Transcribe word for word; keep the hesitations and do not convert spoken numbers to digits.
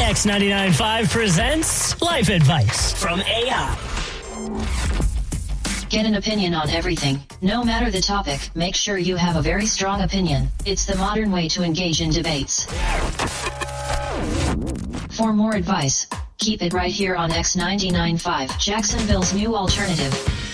X ninety-nine point five presents Life Advice from A I. Get an opinion on everything, no matter the topic. Make sure you have a very strong opinion. It's the modern way to engage in debates. For more advice, keep it right here on X ninety-nine point five, Jacksonville's new alternative.